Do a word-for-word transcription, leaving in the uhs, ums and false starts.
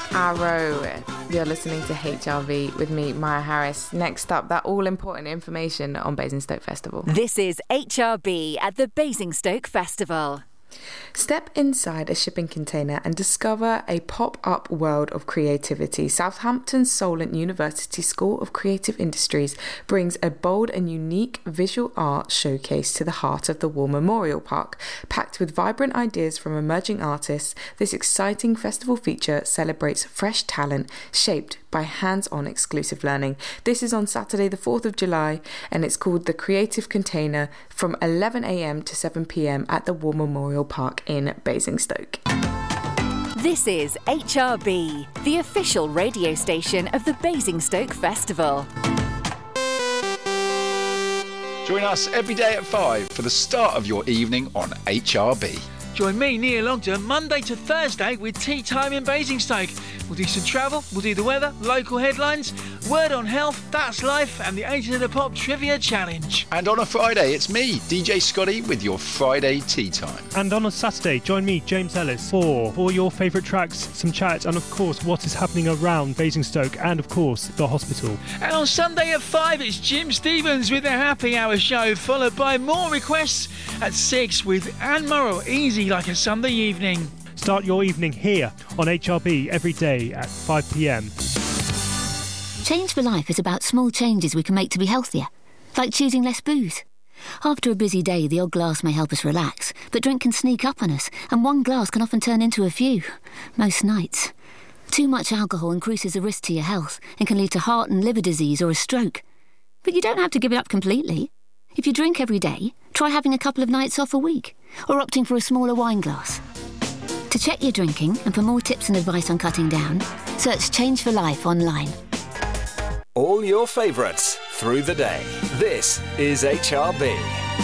Arrow. You're listening to H R V with me, Maya Harris. Next up, that all-important information on Basingstoke Festival. This is H R B at the Basingstoke Festival. Step inside a shipping container and discover a pop-up world of creativity. Southampton's Solent University School of Creative Industries brings a bold and unique visual art showcase to the heart of the War Memorial Park. Packed with vibrant ideas from emerging artists, this exciting festival feature celebrates fresh talent shaped by hands-on exclusive learning. This is on Saturday the fourth of July and it's called The Creative Container from eleven a.m. to seven p.m. at the War Memorial Park in Basingstoke. This is H R B, the official radio station of the Basingstoke Festival. Join us every day at five for the start of your evening on H R B. Join me, Neil Ogden, Monday to Thursday with Tea Time in Basingstoke. We'll do some travel, we'll do the weather, local headlines, word on health, that's life, and the eighties of the Pop Trivia Challenge. And on a Friday, it's me, D J Scotty, with your Friday Tea Time. And on a Saturday, join me, James Ellis, for all your favourite tracks, some chat, and of course, what is happening around Basingstoke, and of course, the hospital. And on Sunday at five, it's Jim Stevens with the Happy Hour show, followed by more requests at six with Anne Morrow, Easy Like a Sunday Evening. Start your evening here on H R B every day at five p.m. Change for Life is about small changes we can make to be healthier, like choosing less booze. After a busy day, the odd glass may help us relax, but drink can sneak up on us, and one glass can often turn into a few, most nights. Too much alcohol increases the risk to your health and can lead to heart and liver disease or a stroke. But you don't have to give it up completely. If you drink every day, try having a couple of nights off a week, or opting for a smaller wine glass. To check your drinking and for more tips and advice on cutting down, search Change for Life online. All your favourites through the day. This is H R B.